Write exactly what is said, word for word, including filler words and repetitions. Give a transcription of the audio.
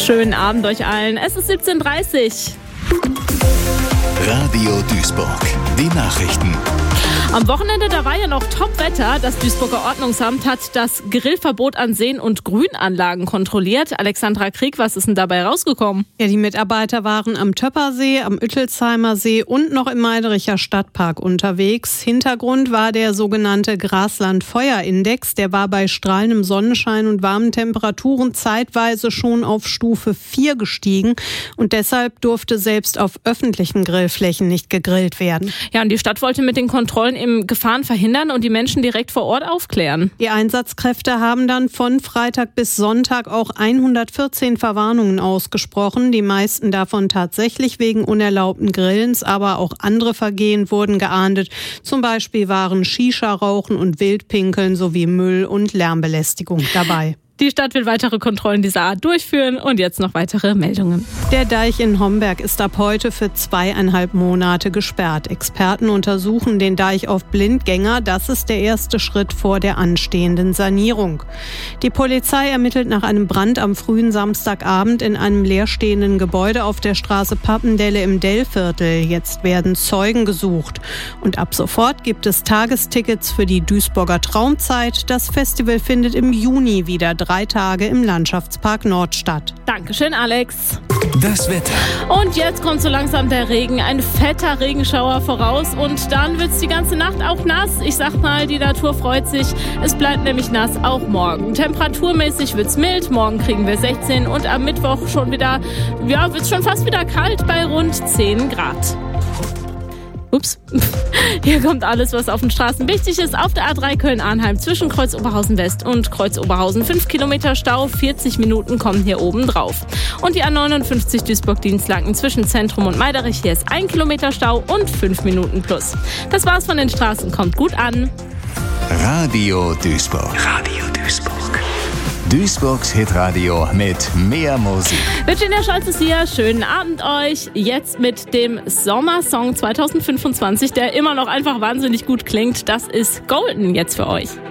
Schönen Abend euch allen. Es ist siebzehn Uhr dreißig. Radio Duisburg. Die Nachrichten. Am Wochenende, da war ja noch Top-Wetter. Das Duisburger Ordnungsamt hat das Grillverbot an Seen und Grünanlagen kontrolliert. Alexandra Krieg, was ist denn dabei rausgekommen? Ja, die Mitarbeiter waren am Töppersee, am Üttelsheimer See und noch im Meidericher Stadtpark unterwegs. Hintergrund war der sogenannte Grasland-Feuer-Index. Der war bei strahlendem Sonnenschein und warmen Temperaturen zeitweise schon auf Stufe vier gestiegen. Und deshalb durfte selbst auf öffentlichen Grillflächen nicht gegrillt werden. Ja, und die Stadt wollte mit den Kontrollen im Gefahren verhindern und die Menschen direkt vor Ort aufklären. Die Einsatzkräfte haben dann von Freitag bis Sonntag auch hundertvierzehn Verwarnungen ausgesprochen. Die meisten davon tatsächlich wegen unerlaubten Grillens, aber auch andere Vergehen wurden geahndet. Zum Beispiel waren Shisha-Rauchen und Wildpinkeln sowie Müll- und Lärmbelästigung dabei. Die Stadt will weitere Kontrollen dieser Art durchführen und jetzt noch weitere Meldungen. Der Deich in Homberg ist ab heute für zweieinhalb Monate gesperrt. Experten untersuchen den Deich auf Blindgänger. Das ist der erste Schritt vor der anstehenden Sanierung. Die Polizei ermittelt nach einem Brand am frühen Samstagabend in einem leerstehenden Gebäude auf der Straße Pappendelle im Dellviertel. Jetzt werden Zeugen gesucht. Und ab sofort gibt es Tagestickets für die Duisburger Traumzeit. Das Festival findet im Juni wieder drei Tage im Landschaftspark Nord statt. Dankeschön, Alex. Das Wetter. Und jetzt kommt so langsam der Regen. Ein fetter Regenschauer voraus und dann wird's die ganze Nacht auch nass. Ich sag mal, die Natur freut sich. Es bleibt nämlich nass auch morgen. Temperaturmäßig wird's mild. Morgen kriegen wir sechzehn und am Mittwoch schon wieder, ja, wird's schon fast wieder kalt bei rund zehn Grad. Ups. Hier kommt alles, was auf den Straßen wichtig ist. Auf der A drei Köln-Arnheim zwischen Kreuz Oberhausen West und Kreuz Oberhausen. fünf Kilometer Stau, vierzig Minuten kommen hier oben drauf. Und die A neunundfünfzig Duisburg-Dienstlaken zwischen Zentrum und Meiderich. Hier ist ein Kilometer Stau und fünf Minuten plus. Das war's von den Straßen. Kommt gut an. Radio Duisburg. Radio Duisburg. Duisburgs Hitradio mit mehr Musik. Virginia Scholz ist hier. Schönen Abend euch. Jetzt mit dem Sommersong zwanzig fünfundzwanzig, der immer noch einfach wahnsinnig gut klingt. Das ist Golden jetzt für euch.